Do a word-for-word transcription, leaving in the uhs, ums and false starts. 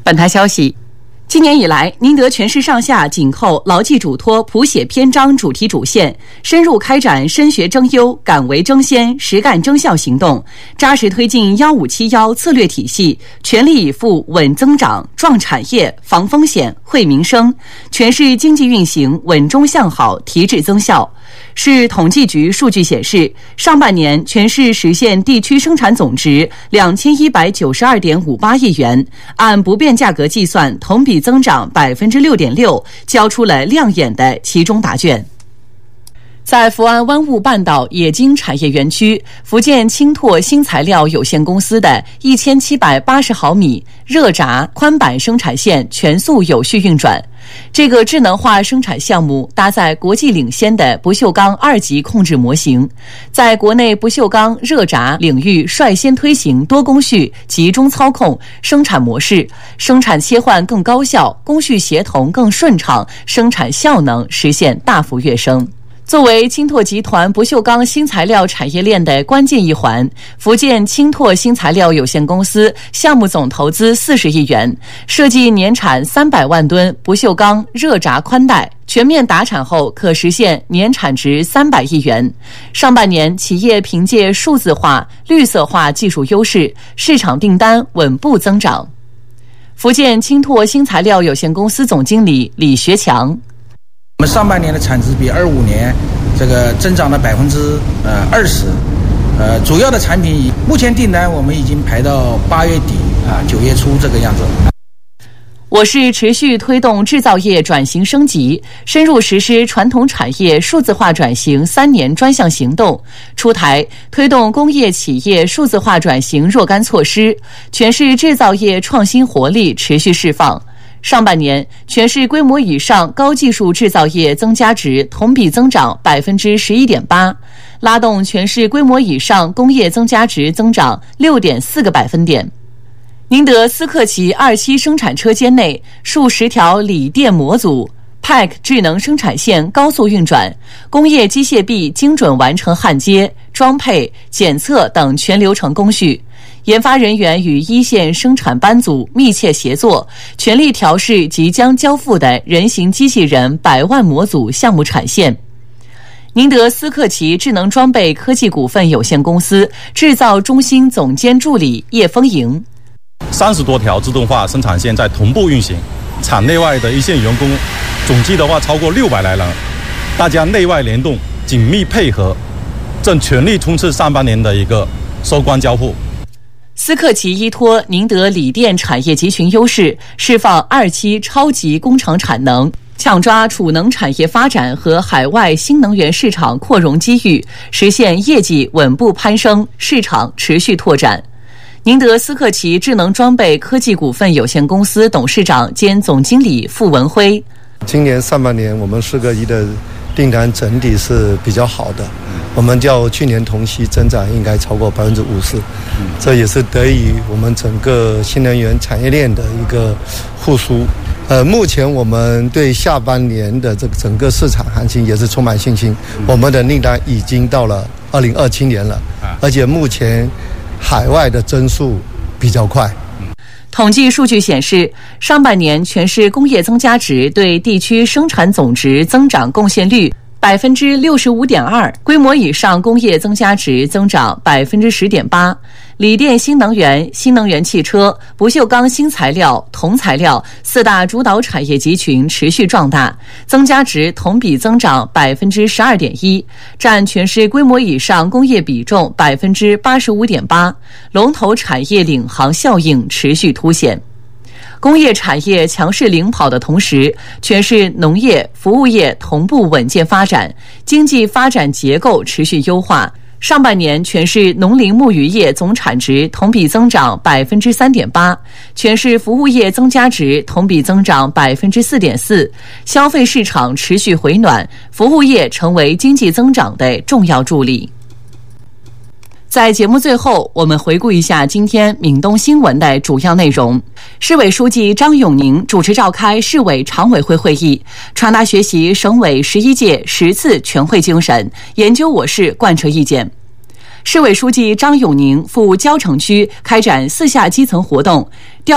本台消息，今年以来，宁德全市上下紧扣牢记嘱托、谱写篇章主题主线，深入开展深学争优、敢为争先、实干争效行动，扎实推进幺五七幺策略体系，全力以赴稳增长、壮产业、防风险、惠民生，全市经济运行稳中向好、提质增效。市统计局数据显示，上半年全市实现地区生产总值两千一百九十二点五八亿元，按不变价格计算，同比增长百分之六点六，交出了亮眼的期中答卷。在福安湾务半岛冶金产业园区，福建清拓新材料有限公司的一千七百八十毫米热轧宽板生产线全速有序运转。这个智能化生产项目搭载国际领先的不锈钢二级控制模型，在国内不锈钢热轧领域率先推行多工序集中操控生产模式，生产切换更高效，工序协同更顺畅，生产效能实现大幅跃升。作为清拓集团不锈钢新材料产业链的关键一环，福建清拓新材料有限公司项目总投资四十亿元，设计年产三百万吨不锈钢热轧宽带，全面达产后可实现年产值三百亿元。上半年，企业凭借数字化、绿色化技术优势，市场订单稳步增长。福建清拓新材料有限公司总经理李学强。 我们上半年的产值比二五年这个增长了百分之呃二十，呃，主要的产品目前订单我们已经排到八月底啊九月初这个样子。 我市持续推动制造业转型升级，深入实施传统产业数字化转型三年专项行动，出台推动工业企业数字化转型若干措施，全市制造业创新活力持续释放。上半年，全市规模以上高技术制造业增加值同比增长百分之十一点八，拉动全市规模以上工业增加值增长六点四个百分点。宁德斯克奇二期生产车间内数十条锂电模组 P A C 智能生产线高速运转，工业机械臂精准完成焊接、装配、检测等全流程工序。研发人员与一线生产班组密切协作，全力调试即将交付的人形机器人百万模组项目产线。宁德斯克奇智能装备科技股份有限公司制造中心总监助理叶丰莹： 三十多条自动化生产线在同步运行，厂内外的一线员工总计的话超过六百来人，大家内外联动，紧密配合，正全力冲刺上半年的一个收官交付。 斯克奇依托宁德锂电产业集群优势，释放二期超级工厂产能，抢抓储能产业发展和海外新能源市场扩容机遇，实现业绩稳步攀升，市场持续拓展。宁德斯克奇智能装备科技股份有限公司董事长兼总经理傅文辉： 今年上半年我们四个亿的订单整体是比较好的，我们较去年同期增长应该超过百分之五十，这也是得益于我们整个新能源产业链的一个复苏。呃，目前我们对下半年的这个整个市场行情也是充满信心，我们的订单已经到了二零二七年了，而且目前海外的增速比较快。 统计数据显示，上半年全市工业增加值对地区生产总值增长贡献率百分之六十五点二，规模以上工业增加值增长百分之十点八。锂电新能源、新能源汽车、不锈钢新材料、铜材料四大主导产业集群持续壮大，增加值同比增长百分之十二点一，占全市规模以上工业比重百分之八十五点八，龙头产业领航效应持续凸显。工业产业强势领跑的同时，全市农业、服务业同步稳健发展，经济发展结构持续优化。上半年全市农林牧渔业总产值同比增长百分之三点八，全市服务业增加值同比增长百分之四点四，消费市场持续回暖，服务业成为经济增长的重要助力。在节目最后，我们回顾一下今天闽东新闻的主要内容。市委书记张永宁主持召开市委常委会会议，传达学习省委十一届十次全会精神，研究我市贯彻意见。市委书记张永宁赴蕉城区开展四下基层活动，调